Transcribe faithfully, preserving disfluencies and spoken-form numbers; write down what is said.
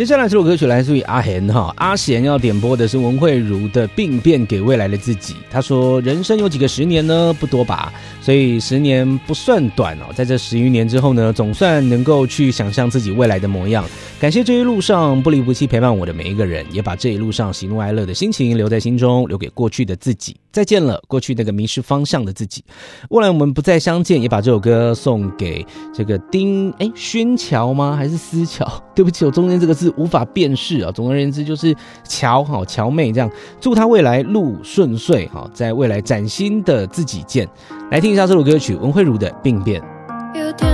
接下来这首歌曲来自于阿贤哈，阿贤要点播的是文慧如的《病变给未来的自己》。他说：“人生有几个十年呢？不多吧，所以十年不算短哦。在这十余年之后呢，总算能够去想象自己未来的模样。感谢这一路上不离不弃陪伴我的每一个人，也把这一路上喜怒哀乐的心情留在心中，留给过去的自己。再见了，过去那个迷失方向的自己。未来我们不再相见，也把这首歌送给这个丁哎宣桥吗？还是思桥？对不起，我中间这个字无法辨识啊。总而言之就是乔哈乔妹这样，祝她未来路顺遂哈，在未来崭新的自己见。来听一下这首歌曲，文慧如的《病变》。